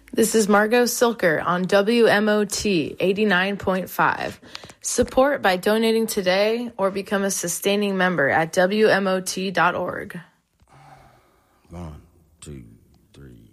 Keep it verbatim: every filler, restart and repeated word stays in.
This is Margot Silker on W M O T eighty-nine point five. Support by donating today or become a sustaining member at W M O T dot org. One, two, three.